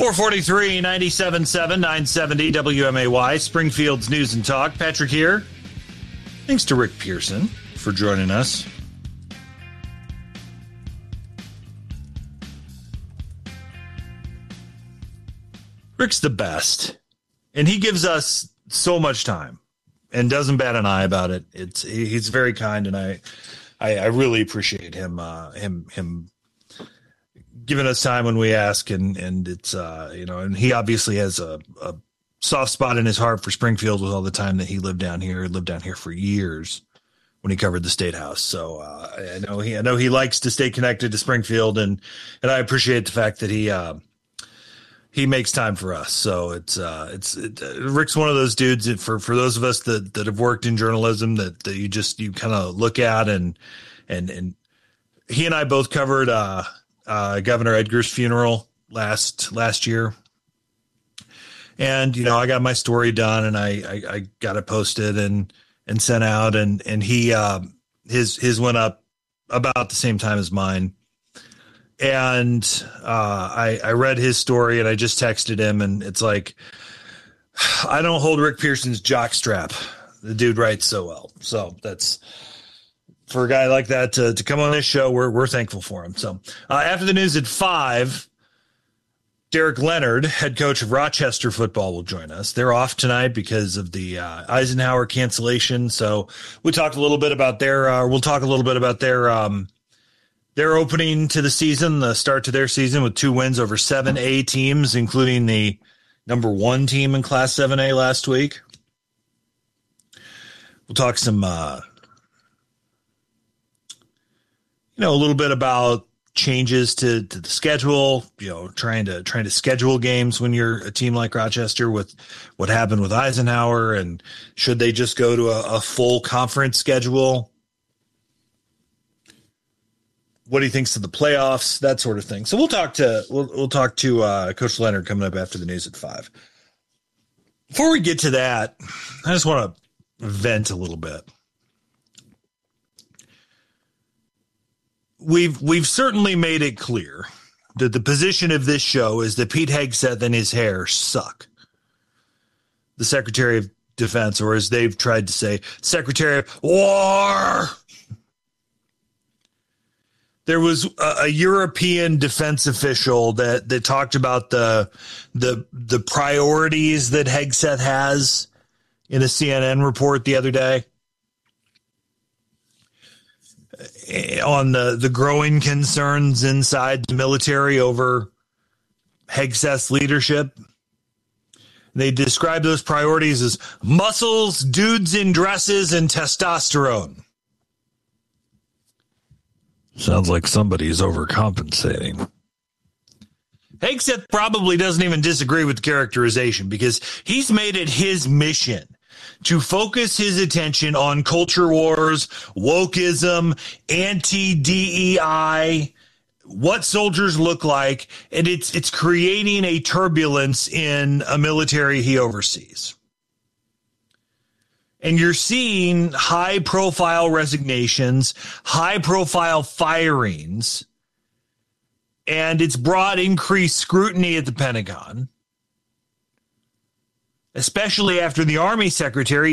443, 97.7, 970 WMAY, Springfield's News and Talk. Patrick here. Thanks to Rick Pearson for joining us. Rick's the best, and he gives us so much time and doesn't bat an eye about it. He's very kind, and I really appreciate him giving us time when we ask, and it's and he obviously has a soft spot in his heart for Springfield with all the time that he lived down here for years when he covered the State House. So I know he likes to stay connected to Springfield, and I appreciate the fact that he makes time for us. So Rick's one of those dudes that for those of us that have worked in journalism that you kind of look at, and he and I both covered Governor Edgar's funeral last year. And, I got my story done, and I got it posted and sent out, and he, his went up about the same time as mine. And, I read his story, and I just texted him, and it's like, I don't hold Rick Pearson's jockstrap. The dude writes so well. So that's, for a guy like that to come on this show, we're thankful for him. So after the news at 5, Derek Leonard, head coach of Rochester football, will join us. They're off tonight because of the Eisenhower cancellation. So we'll talk a little bit about their opening to the season, the start to their season with 2 wins over 7A teams, including the number 1 team in Class 7A last week. We'll talk some a little bit about changes to the schedule, trying to schedule games when you're a team like Rochester with what happened with Eisenhower, and should they just go to a full conference schedule? What he thinks of the playoffs, that sort of thing. So we'll talk to Coach Leonard coming up after the news at 5. Before we get to that, I just want to vent a little bit. We've certainly made it clear that the position of this show is that Pete Hegseth and his hair suck. The Secretary of Defense, or as they've tried to say, Secretary of War. There was a European defense official that talked about the priorities that Hegseth has in a CNN report the other day on the growing concerns inside the military over Hegseth's leadership. They describe those priorities as muscles, dudes in dresses, and testosterone. Sounds like somebody's overcompensating. Hegseth probably doesn't even disagree with the characterization, because he's made it his mission to focus his attention on culture wars, wokeism, anti-DEI, what soldiers look like, and it's creating a turbulence in a military he oversees. And you're seeing high-profile resignations, high-profile firings, and it's brought increased scrutiny at the Pentagon, especially after the Army Secretary